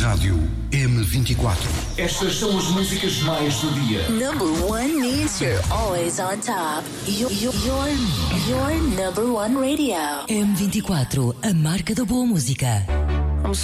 Rádio M24. Estas são as músicas mais do dia. Number one means you're always on top. Your number one radio. M24, a marca da boa música.